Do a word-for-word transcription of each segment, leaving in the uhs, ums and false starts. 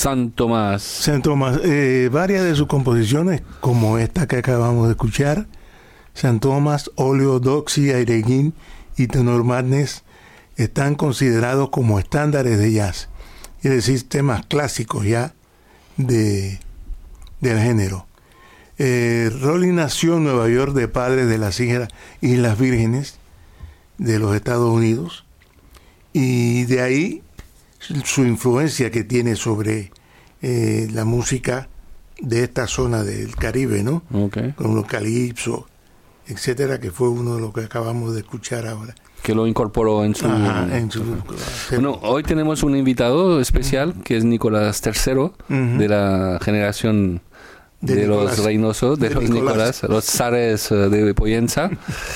Saint Thomas. Saint Thomas. Eh, varias de sus composiciones, como esta que acabamos de escuchar, Saint Thomas, Oleo, Doxy, Airegin y Tenor Madness, están considerados como estándares de jazz, es decir, temas clásicos ya de, del género. Eh, Rollins nació en Nueva York de padres de las Islas Vírgenes de los Estados Unidos, y de ahí su influencia que tiene sobre eh, la música de esta zona del Caribe, ¿no? Okay. Con los calipso, etcétera, que fue uno de los que acabamos de escuchar ahora. Que lo incorporó en su... Ajá, en su bueno, hoy tenemos un invitado especial, uh-huh, que es Nicolás tercero, uh-huh, de la generación de, de los Reynoso, de, de los Nicolás, Nicolás los zares de Poyenza.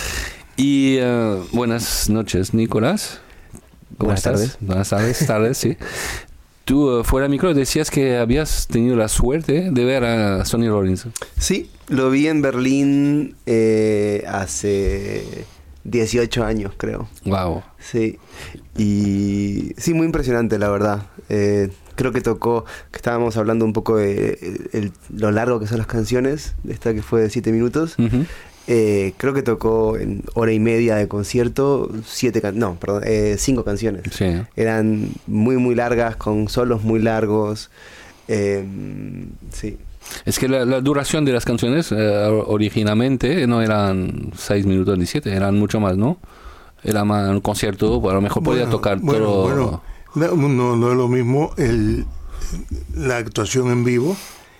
Y uh, buenas noches, Nicolás. ¿Cómo buenas estás? Tardes. Buenas tardes, tardes, sí. Tú, uh, fuera de micro, decías que habías tenido la suerte de ver a Sonny Rollins. Sí, lo vi en Berlín eh, hace dieciocho años, creo. Wow. Sí, y sí, muy impresionante, la verdad. Eh, creo que tocó, que estábamos hablando un poco de el, el, lo largo que son las canciones, de esta que fue de siete minutos. Uh-huh. Eh, creo que tocó en hora y media de concierto siete can- no, perdón, eh, cinco canciones. Sí. Eran muy muy largas, con solos muy largos. Eh, sí. Es que la, la duración de las canciones eh, originalmente no eran seis minutos ni siete, eran mucho más, ¿no? Era más un concierto, a lo mejor podía bueno, tocar bueno, todo. Bueno, no, no, no es lo mismo el, la actuación en vivo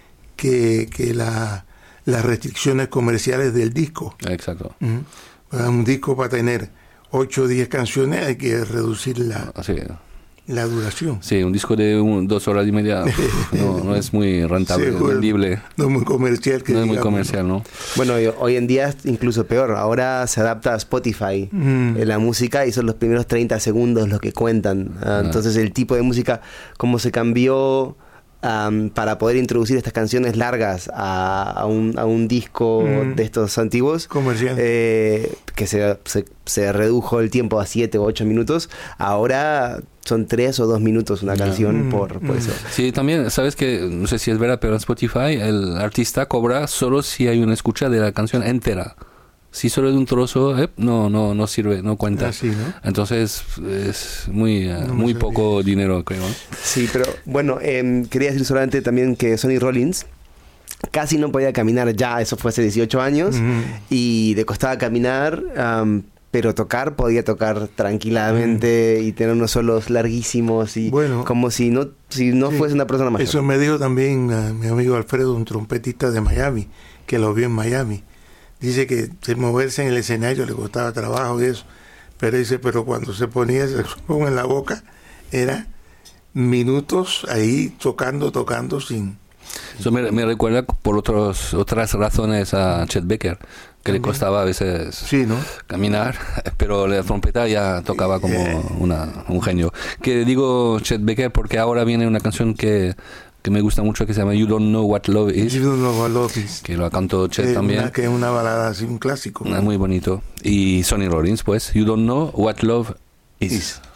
que, que la las restricciones comerciales del disco. Exacto. Uh-huh. Un disco para tener ocho o diez canciones hay que reducir la, sí, la duración. Sí, un disco de un, dos horas y media no, no es muy rentable, sí, vendible. No es muy comercial. Que no digamos, es muy comercial, ¿no? Bueno, hoy en día es incluso peor. Ahora se adapta a Spotify mm. en la música y son los primeros treinta segundos los que cuentan. Ah. Entonces el tipo de música, como se cambió... Um, para poder introducir estas canciones largas a, a, un, a un disco mm. de estos antiguos comercial, eh, que se, se, se redujo el tiempo a siete o ocho minutos, ahora son tres o dos minutos una canción mm. por, por mm. eso. Sí, también, sabes que, no sé si es verdad, pero en Spotify el artista cobra solo si hay una escucha de la canción entera. Si solo es un trozo, eh, no no no sirve, no cuenta. Así, ¿no? Entonces es muy uh, no muy poco dinero, creo. Sí, pero bueno, eh, quería decir solamente también que Sonny Rollins casi no podía caminar ya, eso fue hace dieciocho años, uh-huh, y le costaba caminar, um, pero tocar podía tocar tranquilamente, uh-huh, y tener unos solos larguísimos y bueno, como si no si no sí, fuese una persona mayor. Eso me dijo también uh, mi amigo Alfredo, un trompetista de Miami, que lo vio en Miami. Dice que moverse en el escenario le costaba trabajo y eso, pero dice, pero cuando se ponía el saxofón en la boca, era minutos ahí tocando, tocando sin... Eso me, me recuerda por otros, otras razones a Chet Baker, que ¿también? Le costaba a veces sí, ¿no? caminar, pero la trompeta ya tocaba como eh. una, un genio. Que digo Chet Baker porque ahora viene una canción que... que me gusta mucho, que se llama You Don't Know What Love Is. You Don't Know What Love Is. Que lo cantó Chet eh, también. Una, que es una balada así, un clásico. Es muy bonito. Y Sonny Rollins, pues, You Don't Know What Love Is. is.